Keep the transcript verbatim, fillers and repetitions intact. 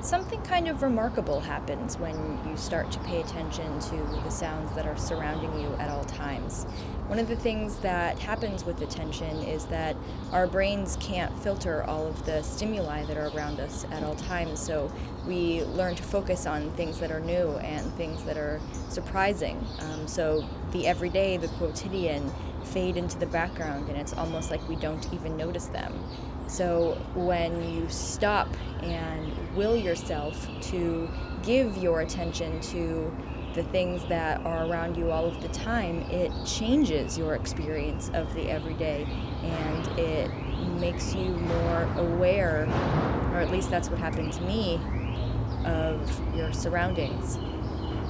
Something kind of remarkable happens when you start to pay attention to the sounds that are surrounding you at all times. One of the things that happens with attention is that our brains can't filter all of the stimuli that are around us at all times, so we learn to focus on things that are new and things that are surprising. Um, so the everyday, the quotidian, fade into the background, and it's almost like we don't even notice them. So when you stop and will yourself to give your attention to the things that are around you all of the time, it changes your experience of the everyday, and it makes you more aware, or at least that's what happened to me, of your surroundings.